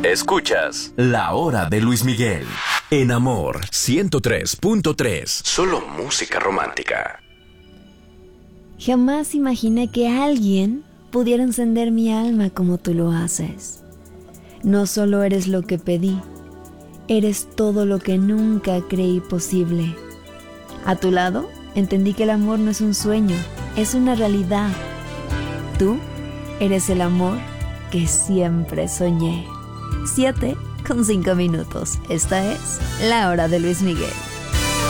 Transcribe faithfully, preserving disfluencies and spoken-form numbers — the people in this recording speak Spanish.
Escuchas La Hora de Luis Miguel en Amor ciento tres punto tres. Solo música romántica. Jamás imaginé que alguien pudiera encender mi alma como tú lo haces. No solo eres lo que pedí, eres todo lo que nunca creí posible. A tu lado, entendí que el amor no es un sueño, es una realidad. Tú eres el amor que siempre soñé. Siete con cinco minutos. Esta es La Hora de Luis Miguel.